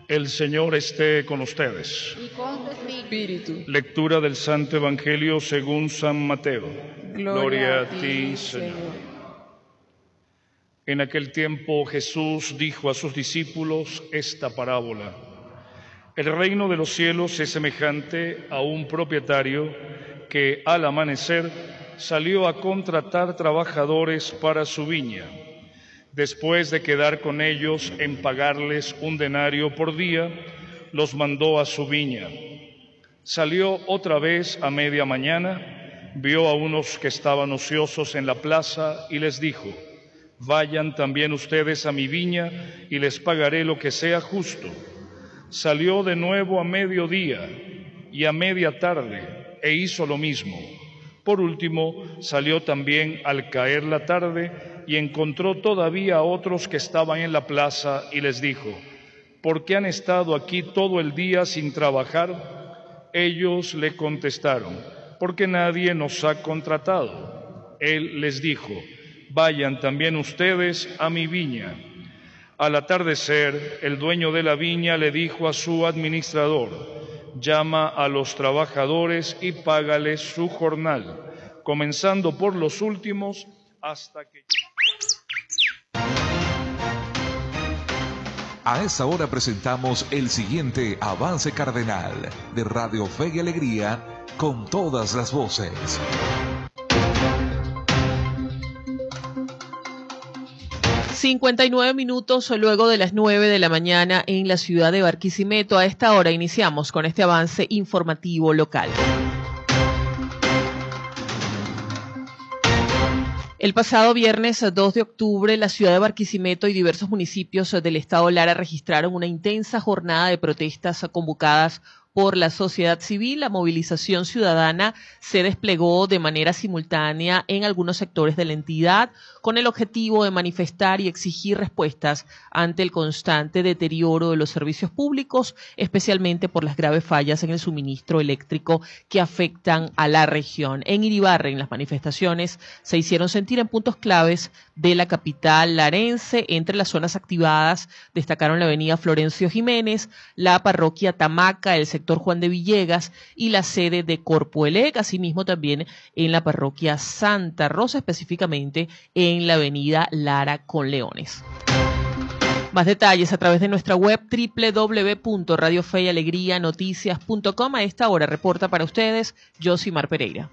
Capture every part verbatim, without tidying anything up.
El Señor esté con ustedes. Y con tu espíritu. Lectura del Santo Evangelio según San Mateo. Gloria, Gloria a ti, Señor. Señor. En aquel tiempo Jesús dijo a sus discípulos esta parábola. El reino de los cielos es semejante a un propietario que al amanecer salió a contratar trabajadores para su viña. Después de quedar con ellos en pagarles un denario por día, los mandó a su viña. Salió otra vez a media mañana, vio a unos que estaban ociosos en la plaza y les dijo: vayan también ustedes a mi viña y les pagaré lo que sea justo. Salió de nuevo a mediodía y a media tarde e hizo lo mismo. Por último, salió también al caer la tarde y encontró todavía a otros que estaban en la plaza y les dijo: ¿por qué han estado aquí todo el día sin trabajar? Ellos le contestaron: porque nadie nos ha contratado. Él les dijo: vayan también ustedes a mi viña. Al atardecer, el dueño de la viña le dijo a su administrador: llama a los trabajadores y págales su jornal, comenzando por los últimos hasta que... A esta hora presentamos el siguiente avance cardenal de Radio Fe y Alegría con todas las voces. cincuenta y nueve minutos luego de las nueve de la mañana en la ciudad de Barquisimeto. A esta hora iniciamos con este avance informativo local. El pasado viernes dos de octubre, la ciudad de Barquisimeto y diversos municipios del estado Lara registraron una intensa jornada de protestas convocadas por la sociedad civil. La movilización ciudadana se desplegó de manera simultánea en algunos sectores de la entidad con el objetivo de manifestar y exigir respuestas ante el constante deterioro de los servicios públicos, especialmente por las graves fallas en el suministro eléctrico que afectan a la región. En Iribarren, las manifestaciones se hicieron sentir en puntos claves de la capital larense. Entre las zonas activadas destacaron la avenida Florencio Jiménez, la parroquia Tamaca, el sector Juan de Villegas y la sede de Corpoelec, asimismo también en la parroquia Santa Rosa, específicamente en la avenida Lara con Leones. Más detalles a través de nuestra web doble u doble u doble u punto radio fe y alegría noticias punto com. A esta hora reporta para ustedes Josimar Pereira.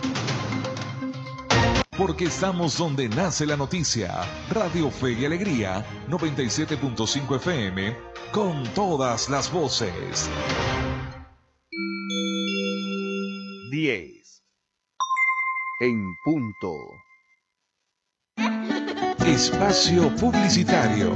Porque estamos donde nace la noticia. Radio Fe y Alegría, noventa y siete punto cinco F M, con todas las voces. diez. En punto. Espacio publicitario.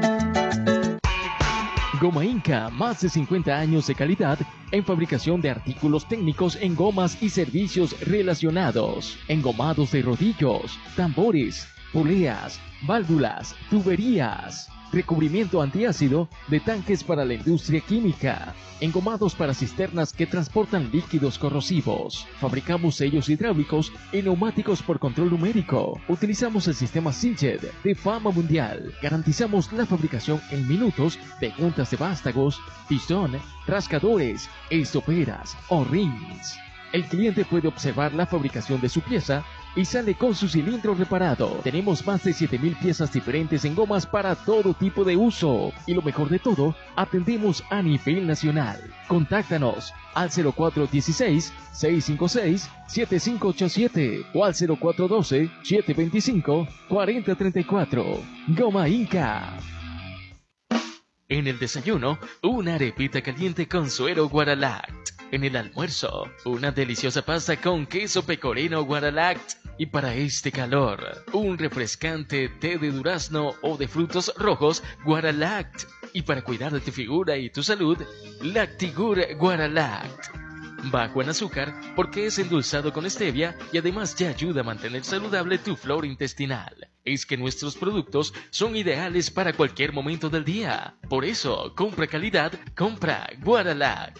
Goma Inca, más de cincuenta años de calidad en fabricación de artículos técnicos en gomas y servicios relacionados, engomados de rodillos, tambores, poleas, válvulas, tuberías, recubrimiento antiácido de tanques para la industria química, engomados para cisternas que transportan líquidos corrosivos. Fabricamos sellos hidráulicos y neumáticos por control numérico. Utilizamos el sistema Siljet de fama mundial. Garantizamos la fabricación en minutos de juntas de vástagos, pistón, rascadores, estoperas o rings. El cliente puede observar la fabricación de su pieza y sale con su cilindro reparado. Tenemos más de siete mil piezas diferentes en gomas para todo tipo de uso. Y lo mejor de todo, atendemos a nivel nacional. Contáctanos al cero cuatro uno seis, seis cinco seis, siete cinco ocho siete o al cero cuatro uno dos, siete dos cinco, cuatro cero tres cuatro. Goma Inca. En el desayuno, una arepita caliente con suero Guaralact. En el almuerzo, una deliciosa pasta con queso pecorino Guaralact. Y para este calor, un refrescante té de durazno o de frutos rojos Guaralact. Y para cuidar de tu figura y tu salud, Lactigur Guaralact. Bajo en azúcar porque es endulzado con stevia y además ya ayuda a mantener saludable tu flora intestinal. Es que nuestros productos son ideales para cualquier momento del día. Por eso, compra calidad, compra Guaralact.